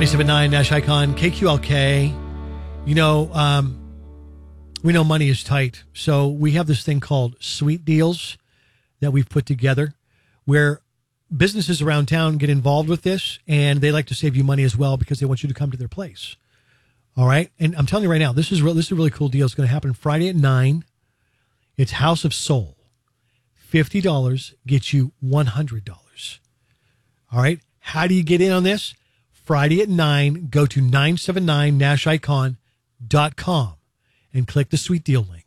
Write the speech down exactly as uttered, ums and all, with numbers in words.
ninety-seven point nine Nash Icon, K Q L K. You know, um, we know money is tight. So we have this thing called Sweet Deals that we've put together where businesses around town get involved with this, and they like to save you money as well because they want you to come to their place. All right. And I'm telling you right now, this is real, this is a really cool deal. It's going to happen Friday at nine. It's House of Soul. fifty dollars gets you one hundred dollars. All right. How do you get in on this? Friday at nine, go to nine seven nine nash icon dot com and click the Sweet Deal link.